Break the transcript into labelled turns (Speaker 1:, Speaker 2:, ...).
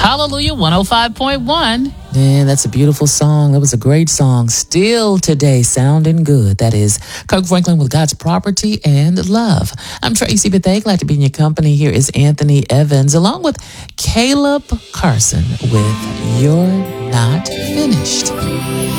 Speaker 1: Hallelujah 105.1.
Speaker 2: Man, that's a beautiful song. That was a great song. Still today sounding good. That is Kirk Franklin with God's Property and Love. I'm Tracy Bethea. Glad to be in your company. Here is Anthony Evans along with Caleb Carson with You're Not Finished.